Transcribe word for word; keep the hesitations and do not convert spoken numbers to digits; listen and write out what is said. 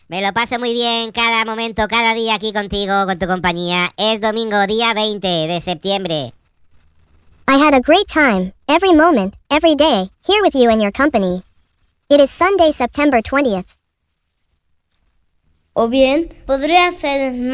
Me lo paso muy bien cada momento, cada día aquí contigo, con tu compañía. Es domingo, día veinte de septiembre. I had a great time, every moment, every day, here with you and your company. It is Sunday, September twentieth. O bien, podría ser